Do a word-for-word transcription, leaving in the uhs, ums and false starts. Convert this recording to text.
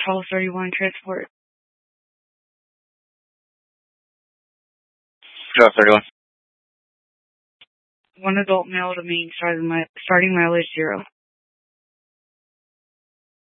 twelve thirty-one transport. twelve thirty-one. One adult male to me, starting, my, starting mileage zero.